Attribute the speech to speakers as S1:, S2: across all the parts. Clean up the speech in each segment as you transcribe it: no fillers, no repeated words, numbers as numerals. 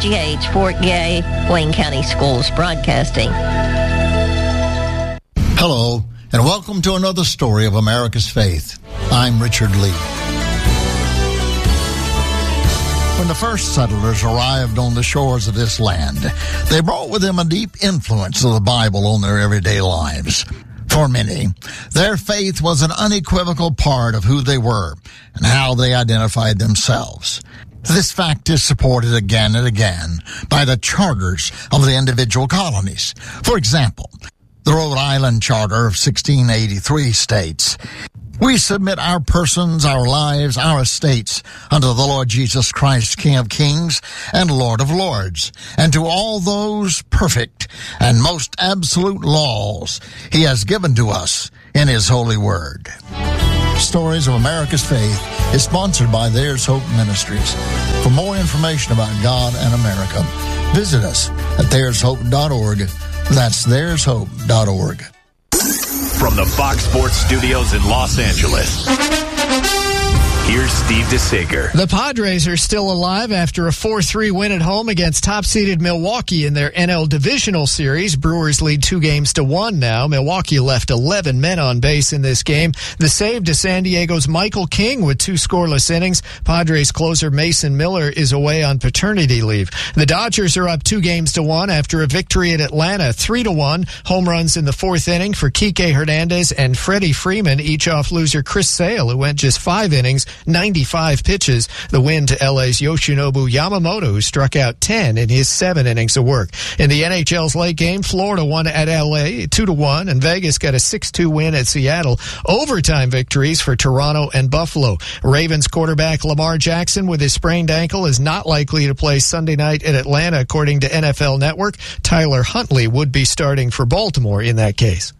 S1: KSGH, Fort Gay, Wayne County Schools Broadcasting.
S2: Hello, and welcome to another story of America's faith. I'm Richard Lee. When the first settlers arrived on the shores of this land, they brought with them a deep influence of the Bible on their everyday lives. For many, their faith was an unequivocal part of who they were and how they identified themselves. This fact is supported again and again by the charters of the individual colonies. For example, the Rhode Island Charter of 1683 states, "We submit our persons, our lives, our estates unto the Lord Jesus Christ, King of kings and Lord of lords, and to all those perfect and most absolute laws he has given to us in his holy word." Stories of America's Faith is sponsored by There's Hope Ministries. For more information about God and America, visit us at there'shope.org. That's there'shope.org.
S3: From the Fox Sports Studios in Los Angeles, here's Steve DeSager.
S4: The Padres are still alive after a 4-3 win at home against top-seeded Milwaukee in their NL Divisional Series. Brewers lead 2-1 now. Milwaukee left 11 men on base in this game. The save to San Diego's Michael King with 2 scoreless innings. Padres closer Mason Miller is away on paternity leave. The Dodgers are up 2-1 after a victory at Atlanta, 3-1. Home runs in the 4th inning for Kike Hernandez and Freddie Freeman, each off loser Chris Sale, who went just 5 innings, 95 pitches. The win to LA's Yoshinobu Yamamoto, who struck out 10 in his 7 innings of work. In the NHL's late game, Florida won at LA 2-1, and Vegas got a 6-2 win at Seattle. Overtime victories for Toronto and Buffalo. Ravens quarterback Lamar Jackson, with his sprained ankle, is not likely to play Sunday night at Atlanta, according to NFL Network. Tyler Huntley would be starting for Baltimore in that case.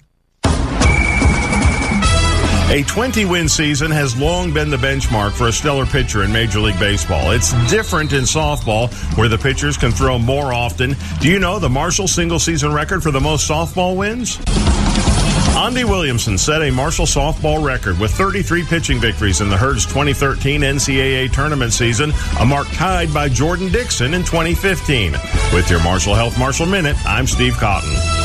S5: A 20-win season has long been the benchmark for a stellar pitcher in Major League Baseball. It's different in softball, where the pitchers can throw more often. Do you know the Marshall single-season record for the most softball wins? Andy Williamson set a Marshall softball record with 33 pitching victories in the Herd's 2013 NCAA tournament season, a mark tied by Jordan Dixon in 2015. With your Marshall Health Marshall Minute, I'm Steve Cotton.